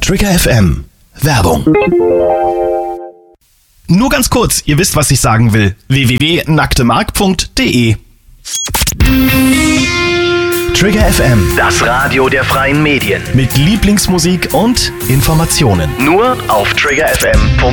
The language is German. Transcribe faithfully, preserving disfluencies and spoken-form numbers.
Trigger F M. Werbung. Nur ganz kurz, ihr wisst, was ich sagen will. w w w punkt nacktemark punkt de Trigger F M. Das Radio der freien Medien. Mit Lieblingsmusik und Informationen. Nur auf trigger f m punkt de